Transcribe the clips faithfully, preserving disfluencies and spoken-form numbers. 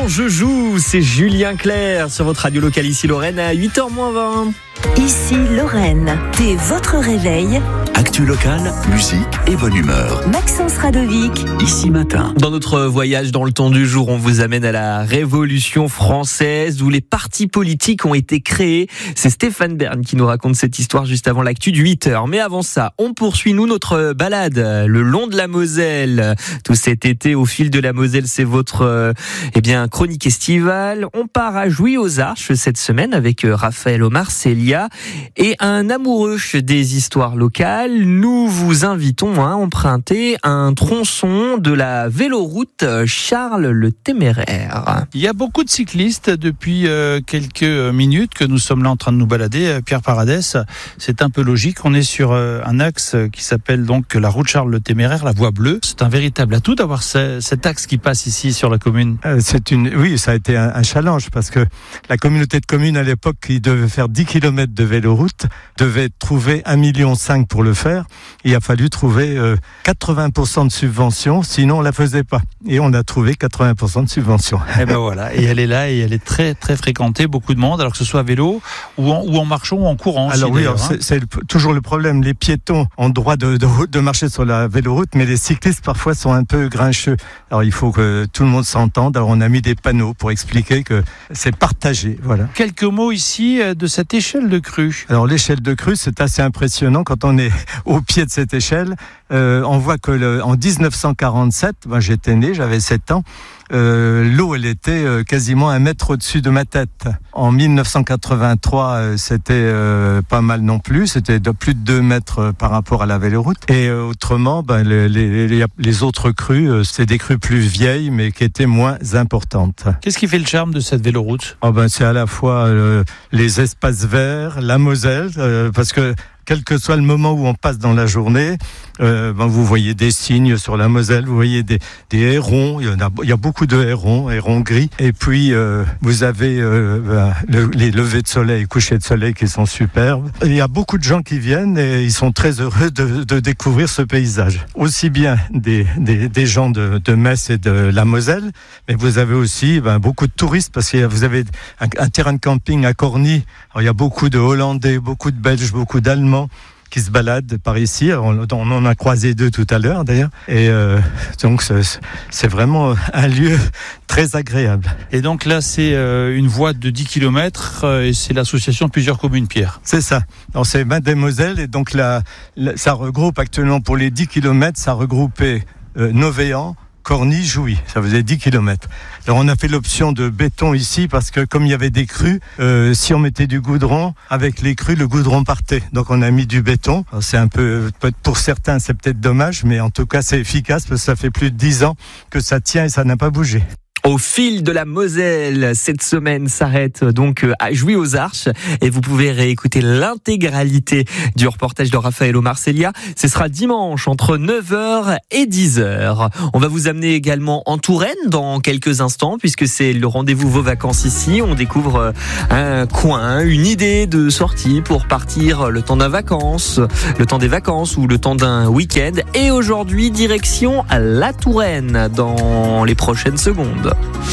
Je joue, c'est Julien Clerc sur votre radio locale ici Lorraine à huit heures moins vingt. Ici Lorraine, dès votre réveil. Actu locale, musique et bonne humeur. Maxence Radovic. Ici matin. Dans notre voyage dans le temps du jour, on vous amène à la Révolution française où les partis politiques ont été créés. C'est Stéphane Bern qui nous raconte cette histoire juste avant l'actu du huit heures. Mais avant ça, on poursuit nous notre balade le long de la Moselle. Tout cet été au fil de la Moselle, c'est votre euh, eh bien chronique estivale. On part à Jouy-aux-Arches cette semaine avec Raphaël Omar, Célia et un amoureux des histoires locales. Nous vous invitons à emprunter un tronçon de la véloroute Charles le Téméraire. Il y a beaucoup de cyclistes depuis euh, quelques minutes que nous sommes là en train de nous balader. Pierre Paradès, c'est un peu logique. On est sur euh, un axe qui s'appelle donc la route Charles le Téméraire, la voie bleue. C'est un véritable atout d'avoir ce, cet axe qui passe ici sur la commune. Euh, c'est une, oui, ça a été un, un challenge parce que la communauté de communes à l'époque qui devait faire dix kilomètres de véloroute devait trouver un million cinq pour le faire. Il a fallu trouver euh, quatre-vingts pour cent de subvention, sinon on la faisait pas. Et on a trouvé quatre-vingts pour cent de subvention. Et ben voilà, et elle est là et elle est très très fréquentée, beaucoup de monde, alors que ce soit à vélo ou en, ou en marchant ou en courant. Alors aussi, oui, alors hein. c'est, c'est le, toujours le problème. Les piétons ont le droit de, de, de marcher sur la véloroute, mais les cyclistes parfois sont un peu grincheux. Alors il faut que tout le monde s'entende. Alors on a mis des panneaux pour expliquer que c'est partagé. Voilà. Quelques mots ici de cette échelle de crue. Alors l'échelle de crue, c'est assez impressionnant quand on est au pied de cette échelle. Euh, on voit que le, en dix-neuf cent quarante-sept, moi j'étais né, j'avais sept ans. Euh, l'eau, elle était euh, quasiment un mètre au-dessus de ma tête. En dix-neuf cent quatre-vingt-trois, euh, c'était euh, pas mal non plus. C'était de plus de deux mètres euh, par rapport à la véloroute. Et euh, autrement, ben, les, les, les, les autres crues, euh, c'est des crues plus vieilles, mais qui étaient moins importantes. Qu'est-ce qui fait le charme de cette véloroute ? Oh, ben, c'est à la fois euh, les espaces verts, la Moselle, euh, parce que quel que soit le moment où on passe dans la journée, euh, ben vous voyez des cygnes sur la Moselle, vous voyez des, des hérons, il y en a, il y a beaucoup de hérons, hérons gris. Et puis euh, vous avez euh, ben, le, les levées de soleil, couchers de soleil qui sont superbes. Il y a beaucoup de gens qui viennent et ils sont très heureux de, de découvrir ce paysage. Aussi bien des, des, des gens de, de Metz et de la Moselle, mais vous avez aussi ben, beaucoup de touristes parce que vous avez un, un terrain de camping à Corny. Alors, il y a beaucoup de Hollandais, beaucoup de Belges, beaucoup d'Allemands qui se baladent par ici. On, on en a croisé deux tout à l'heure d'ailleurs. Et euh, donc c'est, c'est vraiment un lieu très agréable. Et donc là c'est euh, une voie de dix kilomètres euh, et c'est l'association de plusieurs communes, Pierre. C'est ça. Alors, c'est Main des Moselles et donc là, là, ça regroupe actuellement pour les dix kilomètres, ça regroupait euh, Novéan, Corny, Jouy, ça faisait dix kilomètres. Alors on a fait l'option de béton ici parce que comme il y avait des crues, euh, si on mettait du goudron, avec les crues, le goudron partait. Donc on a mis du béton. Alors, c'est un peu, pour certains c'est peut-être dommage, mais en tout cas c'est efficace parce que ça fait plus de dix ans que ça tient et ça n'a pas bougé. Au fil de la Moselle, cette semaine s'arrête donc à Jouy-aux-Arches et vous pouvez réécouter l'intégralité du reportage de Raphaël Omar, Célia. Ce sera dimanche entre neuf heures et dix heures. On va vous amener également en Touraine dans quelques instants puisque c'est le rendez-vous Vos Vacances ici. On découvre un coin, une idée de sortie pour partir le temps d'un vacances, le temps des vacances ou le temps d'un week-end. Et aujourd'hui, direction la Touraine dans les prochaines secondes.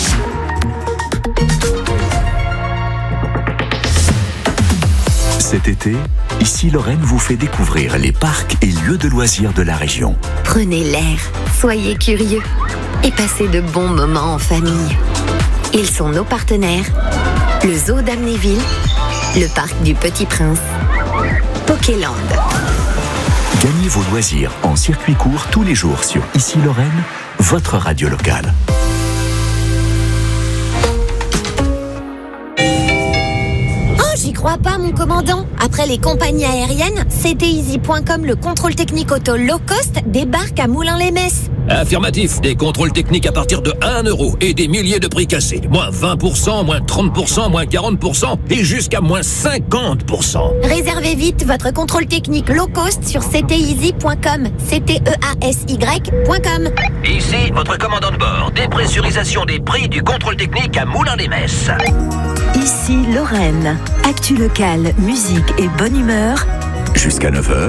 Cet été, Ici Lorraine vous fait découvrir les parcs et lieux de loisirs de la région. Prenez l'air, soyez curieux et passez de bons moments en famille. Ils sont nos partenaires, le Zoo d'Amnéville, le Parc du Petit Prince, Pokéland. Gagnez vos loisirs en circuit court tous les jours sur Ici Lorraine, votre radio locale. J'y crois pas, mon commandant. Après les compagnies aériennes, C T Easy point com, le contrôle technique auto low cost, débarque à Moulins-les-Metz. Affirmatif, des contrôles techniques à partir de un euro et des milliers de prix cassés. Moins vingt pour cent, moins trente pour cent, moins quarante pour cent et jusqu'à moins cinquante pour cent. Réservez vite votre contrôle technique low cost sur C T Easy point com. C T E A S Y point com. Ici, votre commandant de bord. Dépressurisation des prix du contrôle technique à Moulins-les-Metz. Ici Lorraine. Actu locale, musique et bonne humeur. Jusqu'à neuf heures,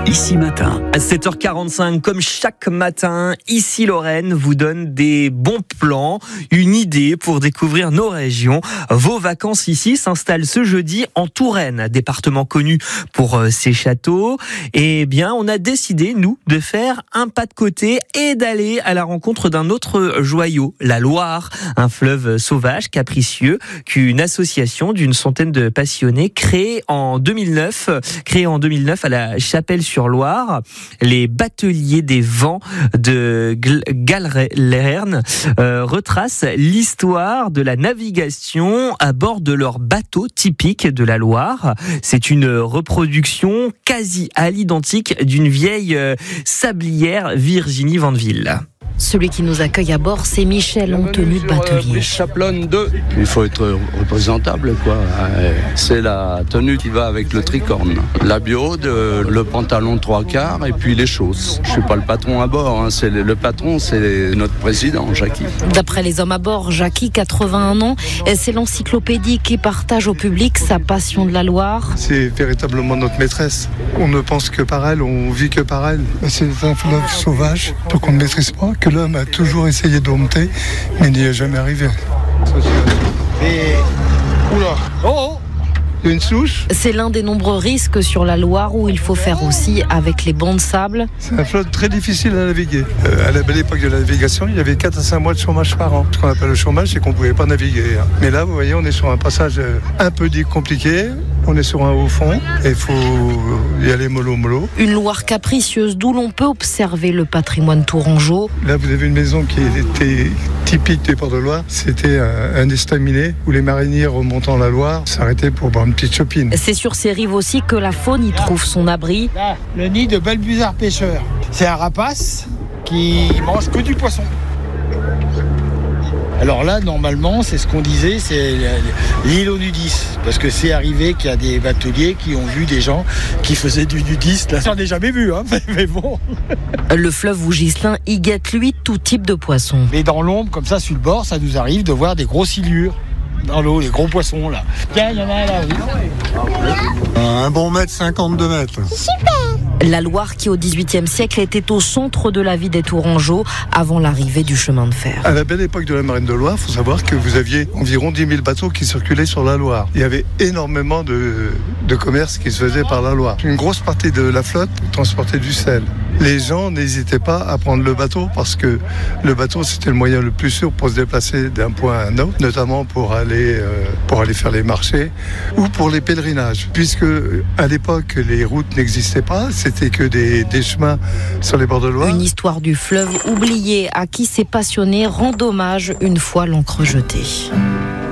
Ici Matin. À sept heures quarante-cinq, comme chaque matin, Ici Lorraine vous donne des bons plans, une idée pour découvrir nos régions. Vos vacances ici s'installent ce jeudi en Touraine, département connu pour ses châteaux. Et bien, on a décidé, nous, de faire un pas de côté et d'aller à la rencontre d'un autre joyau, la Loire, un fleuve sauvage, capricieux, qu'une association d'une centaine de passionnés créée en deux mille neuf, créée en deux mille neuf à la Chapelle-sur-Loire, les Bateliers des Vents de Galerne euh, retracent l'histoire de la navigation à bord de leur bateau typique de la Loire. C'est une reproduction quasi à l'identique d'une vieille euh, sablière Virginie Vandeville. Celui qui nous accueille à bord, c'est Michel en tenue de batelier. Il faut être représentable, quoi. C'est la tenue qui va avec le tricorne. La biode, le pantalon trois quarts et puis les chausses. Je suis pas le patron à bord, hein. C'est le, le patron, c'est notre président, Jackie. D'après les hommes à bord, Jackie, quatre-vingt-un ans, c'est l'encyclopédie qui partage au public sa passion de la Loire. C'est véritablement notre maîtresse. On ne pense que par elle, on vit que par elle. C'est un fleuve sauvage, donc on ne maîtrise pas, que l'homme a toujours essayé de dompter, mais n'y est jamais arrivé. Et... Oula Oh Il y a une souche. C'est l'un des nombreux risques sur la Loire où il faut faire aussi avec les bancs de sable. C'est un fleuve très difficile à naviguer. Euh, à la belle époque de la navigation, il y avait quatre à cinq mois de chômage par an. Ce qu'on appelle le chômage, c'est qu'on ne pouvait pas naviguer. Hein. Mais là, vous voyez, on est sur un passage un peu dit compliqué. On est sur un haut fond et il faut y aller mollo mollo. Une Loire capricieuse d'où l'on peut observer le patrimoine tourangeau. Là, vous avez une maison qui était typique des ports de Loire. C'était un, un estaminet où les mariniers remontant la Loire s'arrêtaient pour boire une petite chopine. C'est sur ces rives aussi que la faune y trouve son abri. Là, le nid de balbuzard pêcheur. C'est un rapace qui mange que du poisson. Alors là, normalement, c'est ce qu'on disait, c'est l'île aux nudistes. Parce que c'est arrivé qu'il y a des bateliers qui ont vu des gens qui faisaient du nudiste. Là, j'en ai jamais vu, hein, mais bon. Le fleuve Vougislin y guette, lui, tout type de poissons. Mais dans l'ombre, comme ça, sur le bord, ça nous arrive de voir des grosses silures. Dans l'eau, les gros poissons, là. Tiens, il y en a un là, oui. Un bon mètre, cinquante-deux mètres. Super. La Loire qui, au dix-huitième siècle, était au centre de la vie des Tourangeaux avant l'arrivée du chemin de fer. À la belle époque de la marine de Loire, il faut savoir que vous aviez environ dix mille bateaux qui circulaient sur la Loire. Il y avait énormément de, de commerce qui se faisait par la Loire. Une grosse partie de la flotte transportait du sel. Les gens n'hésitaient pas à prendre le bateau parce que le bateau, c'était le moyen le plus sûr pour se déplacer d'un point à un autre, notamment pour aller, euh, pour aller faire les marchés ou pour les pèlerinages. Puisque à l'époque, les routes n'existaient pas, c'était que des, des chemins sur les bords de Loire. Une histoire du fleuve oubliée à qui s'est passionné rend hommage une fois l'encre jetée.